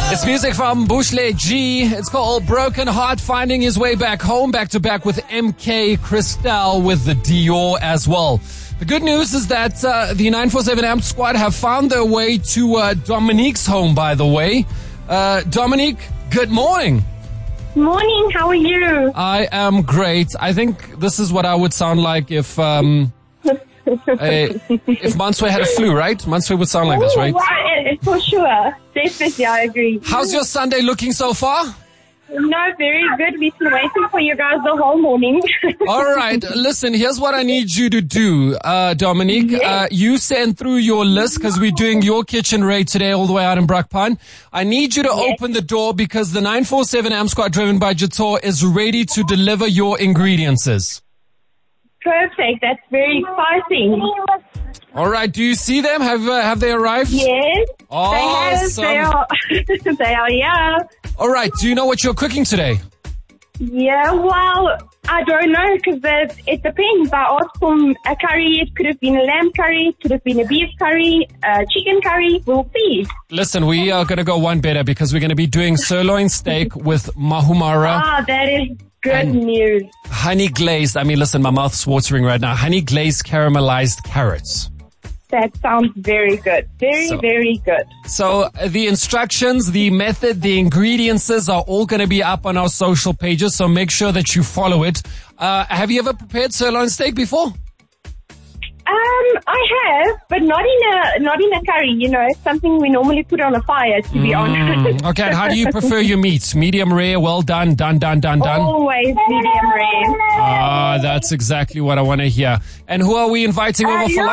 It's music from Bushle G. It's called Broken Heart, finding his way back home, back to back with MK Cristal with the Dior as well. The good news is that the 947 AMP squad have found their way to Dominique's home, by the way. Dominique, good morning. Morning, how are you? I am great. I think this is what I would sound like if Manswe had a flu, right? Manswe would sound like this, right? For sure. Definitely, I agree. How's your Sunday looking so far? No, very good. We've been waiting for you guys the whole morning. All right. Listen, here's what I need you to do, Dominique. Yes. You send through your list because we're doing your kitchen raid today all the way out in Brakpan. I need you to open the door because the 947 AMP squad driven by Jator is ready to deliver your ingredients. Perfect. That's very exciting. All right. Do you see them? Have they arrived? Yes. Awesome. They are, yeah. All right. Do you know what you're cooking today? Yeah, well, I don't know because it depends. I asked for a curry. It could have been a lamb curry. It could have been a beef curry, chicken curry. We'll see. Listen, we are going to go one better because we're going to be doing sirloin steak with mahumara. Ah, that is good news. Honey glazed. I mean, listen, my mouth's watering right now. Honey glazed caramelized carrots. That sounds very good. Very good. So the instructions, the method, the ingredients are all going to be up on our social pages. So make sure that you follow it. Have you ever prepared sirloin steak before? I have, but not in a curry. You know, it's something we normally put on a fire, to be honest. Okay, and how do you prefer your meat? Medium rare, well done. Always medium rare. Ah, that's exactly what I want to hear. And who are we inviting over for lunch?